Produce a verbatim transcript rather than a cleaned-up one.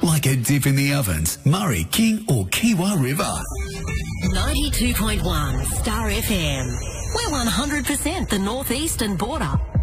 like a dip in the ovens, Murray, King or Kiwa River. ninety-two point one Star F M. We're one hundred percent the northeastern border.